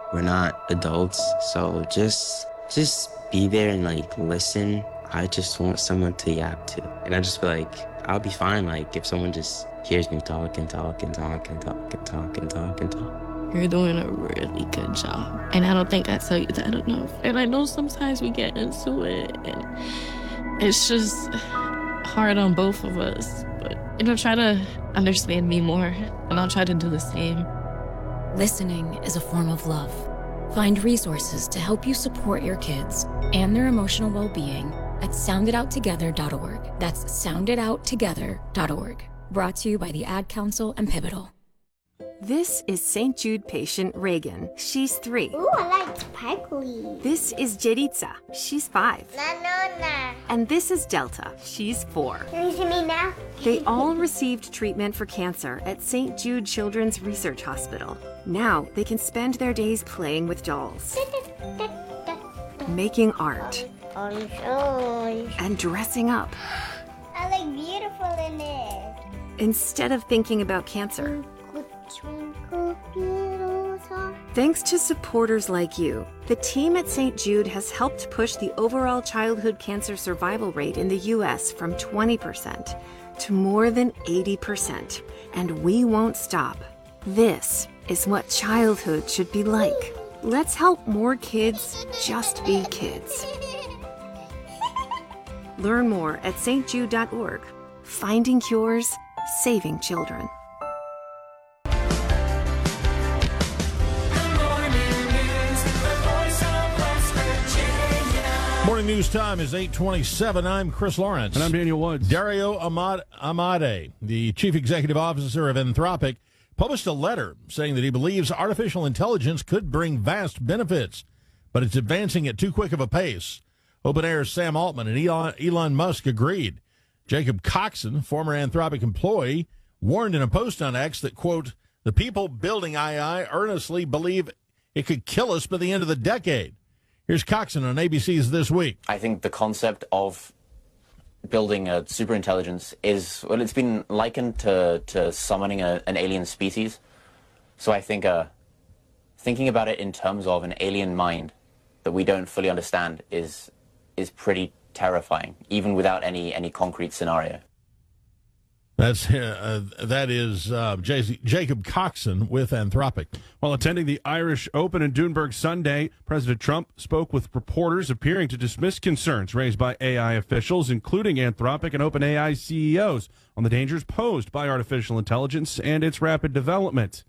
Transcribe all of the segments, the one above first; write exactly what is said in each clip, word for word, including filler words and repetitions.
We're not adults, so just just be there and like listen. I just want someone to yap to. And I just feel like I'll be fine like if someone just hears me talk and talk and talk and talk and talk and talk and talk. You're doing a really good job. And I don't think I tell you that enough. And I know sometimes we get into it and it's just hard on both of us. But, you know, try to understand me more and I'll try to do the same. Listening is a form of love. Find resources to help you support your kids and their emotional well-being at sound it out together dot org. That's sound it out together dot org. Brought to you by the Ad Council and Pivotal. This is Saint Jude patient Reagan. She's three. Ooh, I like sparkly. This is Jeritza. She's five. Nanona. And this is Delta. She's four. Can you see me now? They all received treatment for cancer at Saint Jude Children's Research Hospital. Now they can spend their days playing with dolls, making art, and dressing up. I look beautiful in it. Instead of thinking about cancer. Thanks to supporters like you, the team at Saint Jude has helped push the overall childhood cancer survival rate in the U S from twenty percent to more than eighty percent. And we won't stop. This is what childhood should be like. Let's help more kids just be kids. Learn more at S T jude dot org. Finding cures, saving children. Morning news time is eight twenty-seven. I'm Chris Lawrence. And I'm Daniel Woods. Dario Amad- Amade, the chief executive officer of Anthropic, published a letter saying that he believes artificial intelligence could bring vast benefits, but it's advancing at too quick of a pace. OpenAI's Sam Altman and Elon, Elon Musk agreed. Jacob Coxon, former Anthropic employee, warned in a post on X that, quote, the people building A I earnestly believe it could kill us by the end of the decade. Here's Coxon on A B C's This Week. I think the concept of building a superintelligence is, well, it's been likened to, to summoning a, an alien species. So I think uh, thinking about it in terms of an alien mind that we don't fully understand is is pretty terrifying, even without any, any concrete scenario. That's uh, that is uh, J- Jacob Coxon with Anthropic. While attending the Irish Open in Dunedin Sunday, President Trump spoke with reporters appearing to dismiss concerns raised by A I officials, including Anthropic and OpenAI C E Os, on the dangers posed by artificial intelligence and its rapid development.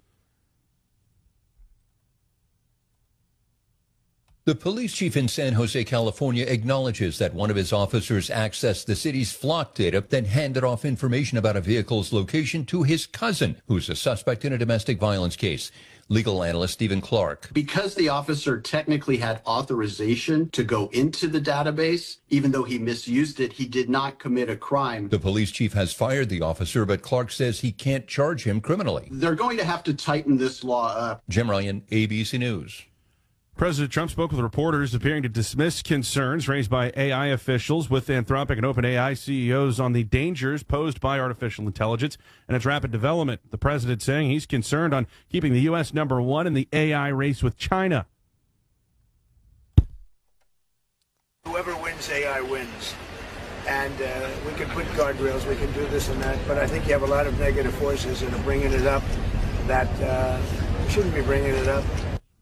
The police chief in San Jose, California, acknowledges that one of his officers accessed the city's flock data, then handed off information about a vehicle's location to his cousin, who's a suspect in a domestic violence case. Legal analyst Stephen Clark. Because the officer technically had authorization to go into the database, even though he misused it, he did not commit a crime. The police chief has fired the officer, but Clark says he can't charge him criminally. They're going to have to tighten this law up. Jim Ryan, A B C News. President Trump spoke with reporters appearing to dismiss concerns raised by A I officials with Anthropic and OpenAI C E Os on the dangers posed by artificial intelligence and its rapid development. The president saying he's concerned on keeping the U S number one in the A I race with China. Whoever wins, A I wins. And uh, we can put guardrails, we can do this and that, but I think you have a lot of negative forces that are bringing it up that uh, shouldn't be bringing it up.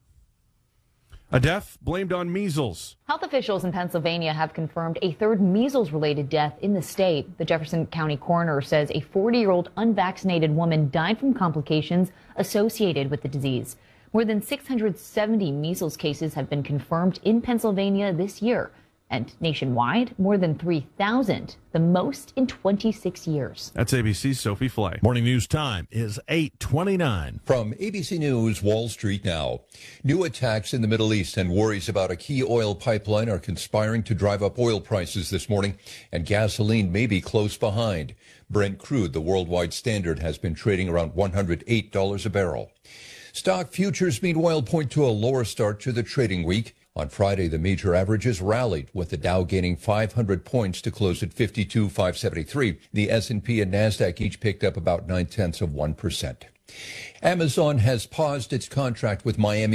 A death blamed on measles. Health officials in Pennsylvania have confirmed a third measles-related death in the state. The Jefferson County coroner says a forty-year-old unvaccinated woman died from complications associated with the disease. More than six hundred seventy measles cases have been confirmed in Pennsylvania this year. And nationwide, more than three thousand, the most in twenty-six years. That's A B C's Sophie Flay. Morning news time is eight twenty-nine. From A B C News, Wall Street now. New attacks in the Middle East and worries about a key oil pipeline are conspiring to drive up oil prices this morning, and gasoline may be close behind. Brent crude, the worldwide standard, has been trading around one hundred eight dollars a barrel. Stock futures, meanwhile, point to a lower start to the trading week. On Friday, the major averages rallied, with the Dow gaining five hundred points to close at fifty-two thousand five hundred seventy-three. The S and P and NASDAQ each picked up about nine tenths of one percent. Amazon has paused its contract with Miami